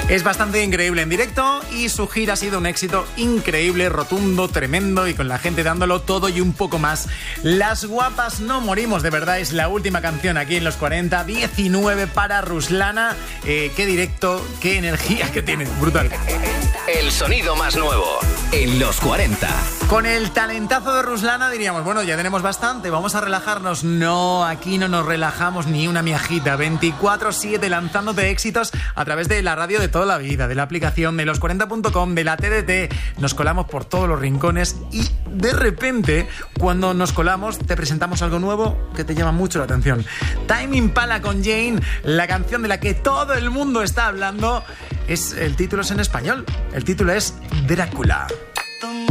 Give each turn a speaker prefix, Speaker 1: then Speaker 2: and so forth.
Speaker 1: Es bastante increíble en directo y su gira ha sido un éxito increíble, rotundo, tremendo y con la gente dándolo todo y un poco más. Las guapas no morimos, de verdad, es la última canción aquí en Los 40, 19 para Ruslana. Qué directo, qué energía que tiene, brutal.
Speaker 2: El sonido más nuevo en Los 40.
Speaker 1: Con el talentazo de Ruslana diríamos, bueno, ya tenemos bastante, vamos a relajarnos. No, aquí no nos relajamos ni una miajita. 24/7 lanzándote éxitos a través de la radio de toda la vida, de la aplicación de los40.com, de la TDT. Nos colamos por todos los rincones y de repente, cuando nos colamos, te presentamos algo nuevo que te llama mucho la atención. Tame Impala con Jane, la canción de la que todo el mundo está hablando. El título es en español. El título es Drácula.